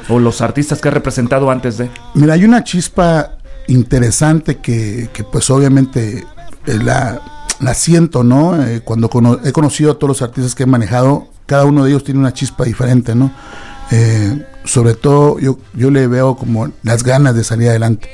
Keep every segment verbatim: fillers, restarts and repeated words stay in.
o los artistas que has representado antes de? Mira, hay una chispa interesante que, que pues obviamente eh, la, la siento, ¿no? Eh, cuando cono- he conocido a todos los artistas que he manejado, cada uno de ellos tiene una chispa diferente, ¿no? Eh, sobre todo yo, yo le veo como las ganas de salir adelante,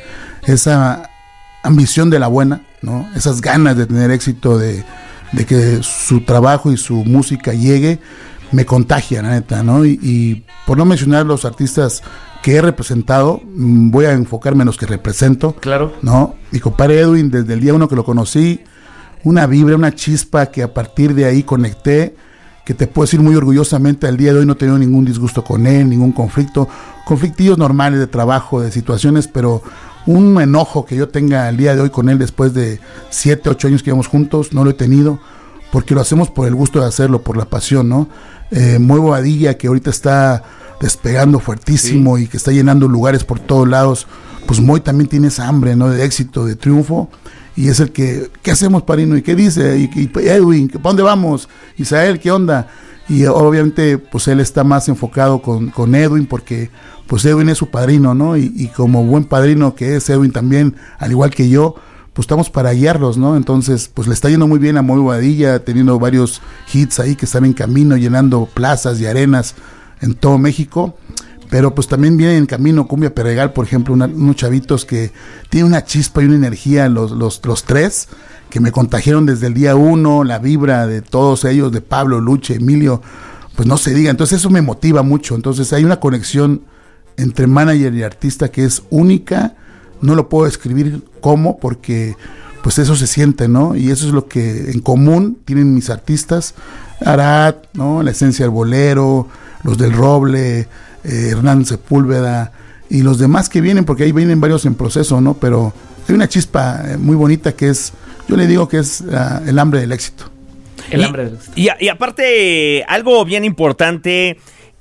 esa ambición de la buena, ¿no? Esas ganas de tener éxito, de, de que su trabajo y su música llegue, me contagia, la neta, ¿no? Y, y por no mencionar los artistas que he representado, voy a enfocarme en los que represento. Claro. ¿No? Mi compadre Edwin, desde el día uno que lo conocí, una vibra, una chispa que a partir de ahí conecté, que te puedo decir muy orgullosamente, al día de hoy no he tenido ningún disgusto con él, ningún conflicto, conflictillos normales de trabajo, de situaciones, pero un enojo que yo tenga al día de hoy con él después de siete, ocho años que llevamos juntos, no lo he tenido, porque lo hacemos por el gusto de hacerlo, por la pasión, ¿no? Eh, Moy Bobadilla, que ahorita está despegando fuertísimo, sí, y que está llenando lugares por todos lados, pues Moy también tiene esa hambre, ¿no? De éxito, de triunfo, y es el que, ¿qué hacemos, Padrino? ¿Y qué dice? ¿Y, y Edwin? ¿Para dónde vamos? Isael, ¿qué onda? Y obviamente, pues él está más enfocado con, con Edwin, porque pues Edwin es su padrino, ¿no? Y, y como buen padrino que es Edwin también, al igual que yo, pues estamos para guiarlos, ¿no? Entonces, pues le está yendo muy bien a Moy Bobadilla, teniendo varios hits ahí que están en camino, llenando plazas y arenas en todo México. Pero pues también viene en camino Cumbia Perregal, por ejemplo, una, unos chavitos que tienen una chispa y una energía, los, los, los tres, que me contagiaron desde el día uno, la vibra de todos ellos, de Pablo, Luche, Emilio, pues no se diga. Entonces eso me motiva mucho. Entonces hay una conexión entre manager y artista que es única. No lo puedo describir cómo, porque pues eso se siente, ¿no? Y eso es lo que en común tienen mis artistas. Arad, ¿no? La esencia del bolero, los del Roble, eh, Hernán Sepúlveda y los demás que vienen, porque ahí vienen varios en proceso, ¿no? Pero hay una chispa eh, muy bonita que es, yo le digo que es uh, el hambre del éxito. El y, hambre del éxito. Y, y aparte, algo bien importante,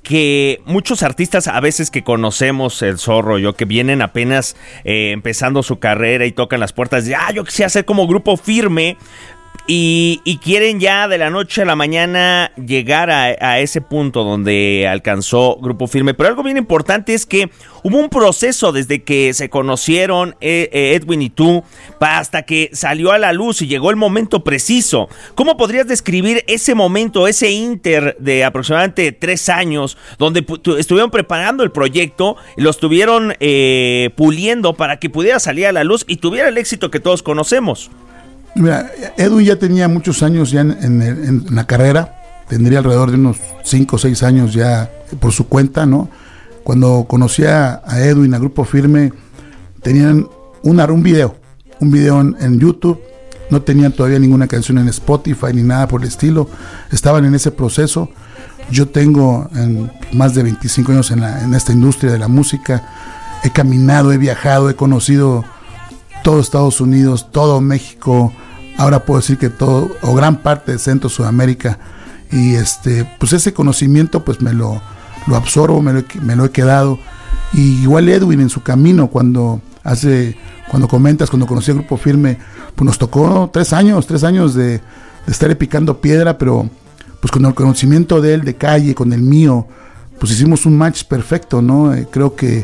que muchos artistas a veces que conocemos, el Zorro, yo, que vienen apenas eh, empezando su carrera y tocan las puertas de, ah, yo quisiera hacer como Grupo Firme, y, y quieren ya de la noche a la mañana llegar a, a ese punto donde alcanzó Grupo Firme. Pero algo bien importante es que hubo un proceso desde que se conocieron eh, eh, Edwin y tú, hasta que salió a la luz y llegó el momento preciso. ¿Cómo podrías describir ese momento, ese inter de aproximadamente tres años, donde pu- estuvieron preparando el proyecto, lo estuvieron eh, puliendo para que pudiera salir a la luz y tuviera el éxito que todos conocemos? Mira, Edwin ya tenía muchos años ya en, en, en la carrera, tendría alrededor de unos cinco o seis años ya por su cuenta, ¿no? Cuando conocí a, a Edwin, a Grupo Firme, tenían una, un video, un video en, en YouTube, no tenían todavía ninguna canción en Spotify ni nada por el estilo, estaban en ese proceso. Yo tengo en más de veinticinco años en, la, en esta industria de la música, he caminado, he viajado, he conocido todo Estados Unidos, todo México, ahora puedo decir que todo, o gran parte de Centro Sudamérica, y este, pues ese conocimiento pues me lo, lo absorbo, me lo, me lo he quedado. Y igual Edwin en su camino, cuando hace, cuando comentas, cuando conocí el Grupo Firme, pues nos tocó tres años, tres años de, de estar picando piedra, pero pues con el conocimiento de él de calle, con el mío, pues hicimos un match perfecto, ¿no? Eh, creo que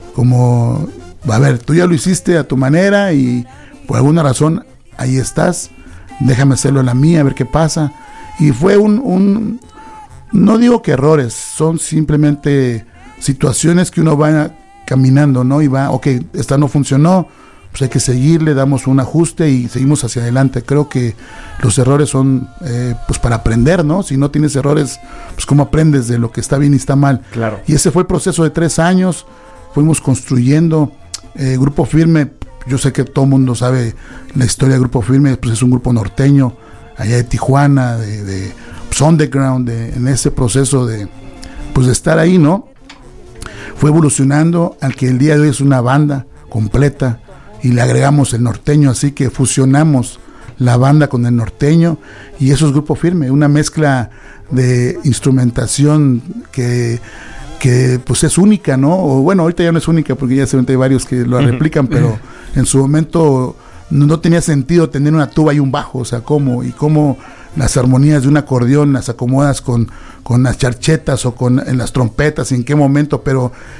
como, a ver, tú ya lo hiciste a tu manera y por alguna razón ahí estás, déjame hacerlo a la mía, a ver qué pasa. Y fue un, un no digo que errores, son simplemente situaciones que uno va caminando, ¿no? Y va, ok, esta no funcionó, pues hay que seguirle, damos un ajuste y seguimos hacia adelante. Creo que los errores son eh, pues para aprender, ¿no? Si no tienes errores, pues cómo aprendes de lo que está bien y está mal. Claro. Y ese fue el proceso de tres años, fuimos construyendo eh, Grupo Firme. Yo sé que todo el mundo sabe la historia de Grupo Firme, pues es un grupo norteño, allá de Tijuana, de, de pues underground, de, en ese proceso de, pues de estar ahí, ¿no? Fue evolucionando al que el día de hoy es una banda completa y le agregamos el norteño, así que fusionamos la banda con el norteño y eso es Grupo Firme, una mezcla de instrumentación que que pues es única, ¿no? O bueno, ahorita ya no es única porque ya seguramente hay varios que lo replican, pero en su momento no, no tenía sentido tener una tuba y un bajo, o sea, cómo y cómo las armonías de un acordeón las acomodas con, con las charchetas o con en las trompetas, en qué momento, pero